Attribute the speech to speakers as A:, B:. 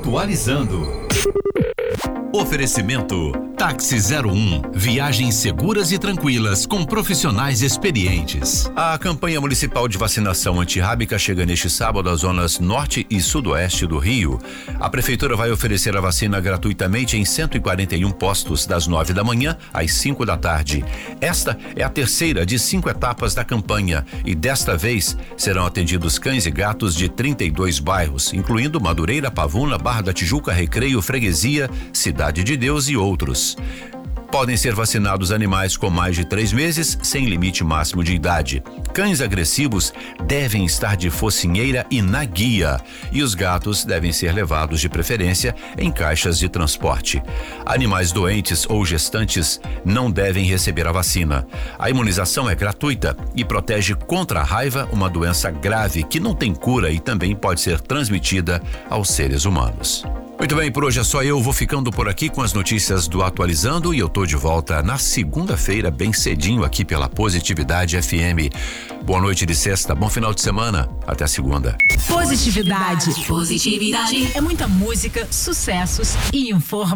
A: Atualizando. Oferecimento Táxi 01, viagens seguras e tranquilas com profissionais experientes. A campanha municipal de vacinação antirrábica chega neste sábado às zonas norte e sudoeste do Rio. A prefeitura vai oferecer a vacina gratuitamente em 141 postos das 9 da manhã às 5 da tarde. Esta é a terceira de 5 etapas da campanha e desta vez serão atendidos cães e gatos de 32 bairros, incluindo Madureira, Pavuna, Barra da Tijuca, Recreio, Freguesia, Cidade de Deus e outros. Podem ser vacinados animais com mais de 3 meses, sem limite máximo de idade. Cães agressivos devem estar de focinheira e na guia. E os gatos devem ser levados de preferência em caixas de transporte. Animais doentes ou gestantes não devem receber a vacina. A imunização é gratuita e protege contra a raiva, uma doença grave que não tem cura e também pode ser transmitida aos seres humanos. Muito bem, por hoje é só eu, vou ficando por aqui com as notícias do Atualizando e eu tô de volta na segunda-feira, bem cedinho aqui pela Positividade FM. Boa noite de sexta, bom final de semana, até a segunda.
B: Positividade. Positividade. É muita música, sucessos e informação.